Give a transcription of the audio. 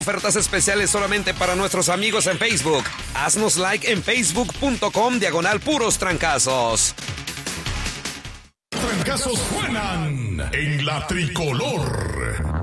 Ofertas especiales solamente para nuestros amigos en Facebook. Haznos like en facebook.com/puros trancazos. Trancazos suenan en la tricolor.